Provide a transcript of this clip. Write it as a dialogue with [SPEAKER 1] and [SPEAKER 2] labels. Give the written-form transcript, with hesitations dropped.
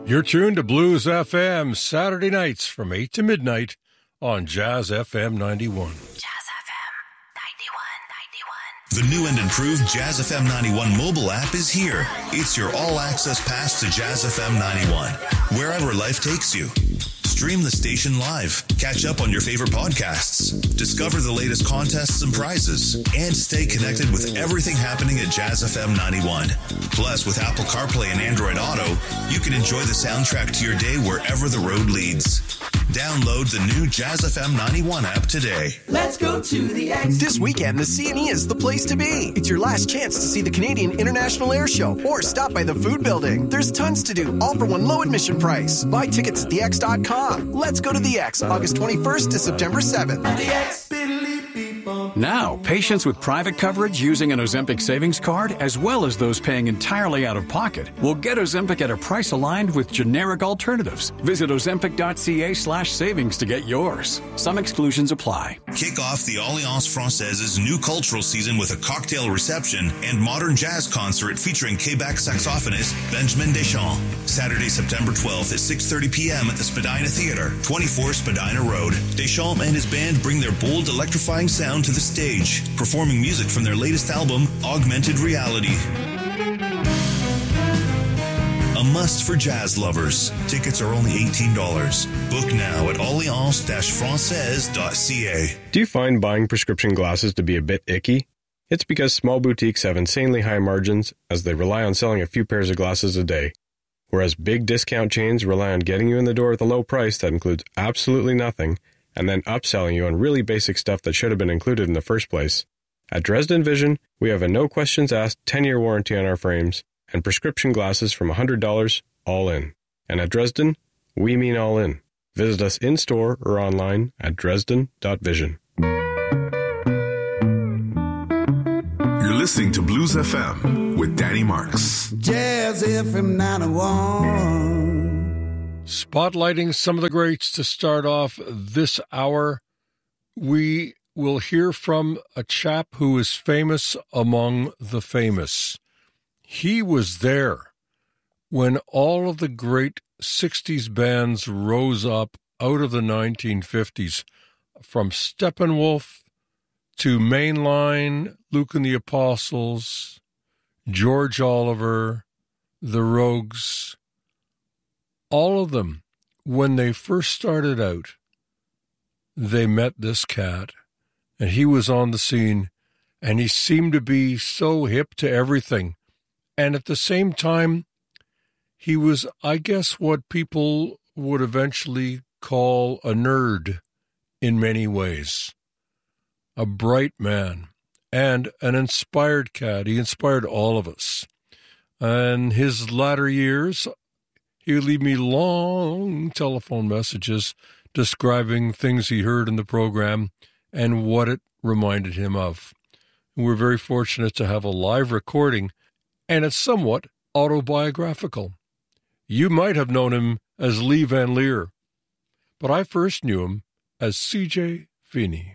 [SPEAKER 1] You're tuned to Blues FM, Saturday nights from 8 to midnight on Jazz FM 91.
[SPEAKER 2] Jazz FM 91.
[SPEAKER 3] The new and improved Jazz FM 91 mobile app is here. It's your all-access pass to Jazz FM 91, wherever life takes you. Stream the station live, catch up on your favorite podcasts, discover the latest contests and prizes, and stay connected with everything happening at Jazz FM 91. Plus, with Apple CarPlay and Android Auto, you can enjoy the soundtrack to your day wherever the road leads. Download the new Jazz FM 91 app today.
[SPEAKER 4] Let's go to the X.
[SPEAKER 5] This weekend, the CNE is the place to be. It's your last chance to see the Canadian International Air Show or stop by the food building. There's tons to do, all for one low admission price. Buy tickets at thex.com. Let's go to the X, August 21st to September 7th.
[SPEAKER 4] The X.
[SPEAKER 6] Now, patients with private coverage using an Ozempic savings card, as well as those paying entirely out of pocket, will get Ozempic at a price aligned with generic alternatives. Visit ozempic.ca/savings to get yours. Some exclusions apply.
[SPEAKER 3] Kick off the Alliance Française's new cultural season with a cocktail reception and modern jazz concert featuring Quebec saxophonist Benjamin Deschamps. Saturday, September 12th at 6:30 p.m. at the Spadina Theatre, 24 Spadina Road. Deschamps and his band bring their bold, electrifying sound to the stage, performing music from their latest album, Augmented Reality. A must for jazz lovers. Tickets are only $18. Book now at alliance-francaise.ca.
[SPEAKER 7] Do you find buying prescription glasses to be a bit icky? It's because small boutiques have insanely high margins as they rely on selling a few pairs of glasses a day, whereas big discount chains rely on getting you in the door with a low price that includes absolutely nothing and then upselling you on really basic stuff that should have been included in the first place. At Dresden Vision, we have a no-questions-asked 10-year warranty on our frames and prescription glasses from $100 all in. And at Dresden, we mean all in. Visit us in-store or online at dresden.vision.
[SPEAKER 8] You're listening to Blues FM with Danny Marks.
[SPEAKER 4] Jazz FM 91.
[SPEAKER 1] Spotlighting some of the greats to start off this hour, we will hear from a chap who is famous among the famous. He was there when all of the great 60s bands rose up out of the 1950s, from Steppenwolf to Mainline, Luke and the Apostles, George Oliver, the Rogues. All of them, when they first started out, they met this cat, and he was on the scene, and he seemed to be so hip to everything. And at the same time, he was, I guess, what people would eventually call a nerd in many ways. A bright man and an inspired cat. He inspired all of us. And his latter years, he would leave me long telephone messages describing things he heard in the program and what it reminded him of. And we're very fortunate to have a live recording, and it's somewhat autobiographical. You might have known him as Lee Van Leer, but I first knew him as C.J. Feeney.